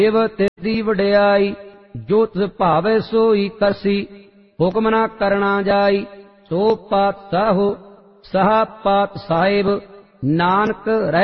देव तिसदी वडियाई, जो तिस भावै सोई करसी। हुक्म न करना जाई, सो पातशाहो। सहा पातशाहिब, नानक